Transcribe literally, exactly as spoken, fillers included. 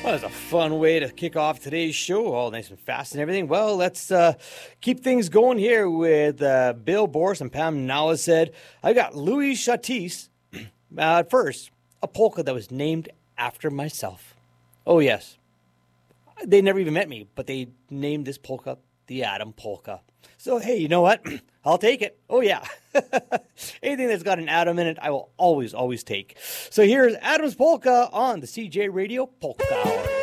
Well, that's a fun way to kick off today's show, all nice and fast and everything. Well, let's uh, keep things going here with uh, Bill Boris and Pam Nawazed. I got Louis Chatis, uh, at first, a polka that was named after myself. Oh, yes. They never even met me, but they named this polka the Adam Polka. So, hey, you know what? I'll take it. Oh, yeah. Anything that's got an Adam in it, I will always, always take. So here's Adam's Polka on the C J Radio Polka Hour.